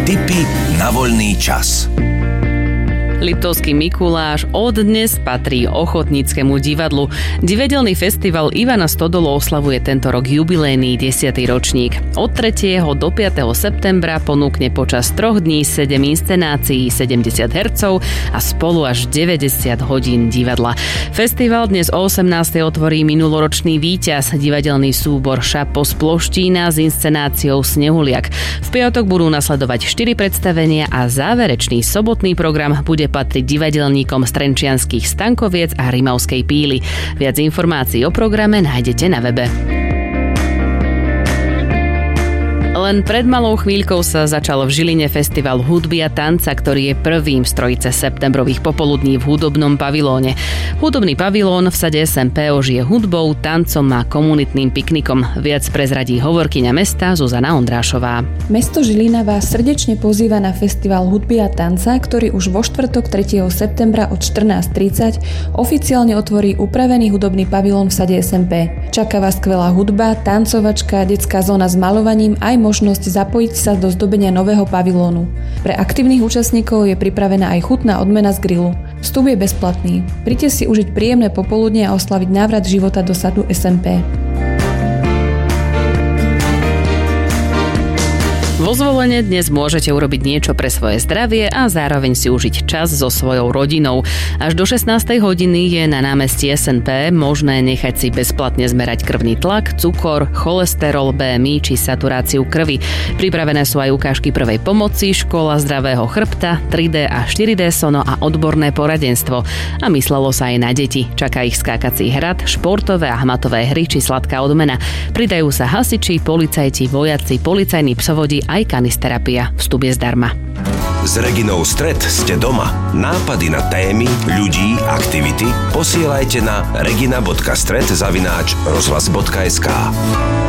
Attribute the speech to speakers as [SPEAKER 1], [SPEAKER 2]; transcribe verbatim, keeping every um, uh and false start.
[SPEAKER 1] Tipy na voľný čas.
[SPEAKER 2] Liptovský Mikuláš od dnes patrí Ochotníckemu divadlu. Divadelný festival Ivana Stodolu oslavuje tento rok jubilejný desiaty ročník. Od tretieho do piateho septembra ponúkne počas troch dní sedem inscenácií, sedemdesiat hercov a spolu až deväťdesiat hodín divadla. Festival dnes o osemnástej otvorí minuloročný víťaz, divadelný súbor Šapo z Ploštína s inscenáciou Snehuliak. V piatok budú nasledovať štyri predstavenia a záverečný sobotný program bude patriť divadelníkom z trenčianskych Stankoviec a Rimavskej Píly. Viac informácií o programe nájdete na webe. Len pred malou chvíľkou sa začal v Žiline festival hudby a tanca, ktorý je prvým z trojice septembrových popoludní v hudobnom pavilóne. Hudobný pavilón v sade es em pé ožije hudbou, tancom a komunitným piknikom. Viac prezradí hovorkyňa mesta Zuzana Ondrášová.
[SPEAKER 3] Mesto Žilina vás srdečne pozýva na festival hudby a tanca, ktorý už vo štvrtok tretieho septembra od štrnásť tridsať oficiálne otvorí upravený hudobný pavilón v sade es em pé. Čaká vás skvelá hudba, tancovačka, detská zóna s maľovaním aj možnosť zapojiť sa do zdobenia nového pavilónu. Pre aktívnych účastníkov je pripravená aj chutná odmena z grilu. Vstup je bezplatný. Príďte si užiť príjemné popoludne a oslaviť návrat života do sadu es em pé.
[SPEAKER 2] Vo Zvolene dnes môžete urobiť niečo pre svoje zdravie a zároveň si užiť čas so svojou rodinou. Až do šestnástej hodiny je na námestí es en pé možné nechať si bezplatne zmerať krvný tlak, cukor, cholesterol, bé em í či saturáciu krvi. Pripravené sú aj ukážky prvej pomoci, škola zdravého chrbta, tri dé a štyri dé sono a odborné poradenstvo. A myslelo sa aj na deti. Čaká ich skákací hrad, športové a hmatové hry či sladká odmena. Pridajú sa hasiči, policajti, vojaci, policajní psovodi aj kanisterapia. Vstup je zdarma.
[SPEAKER 1] S Reginou Stret ste doma. Nápady na témy, ľudí, aktivity posielajte na regina bodka stret zavináč rozhlas bodka es ká.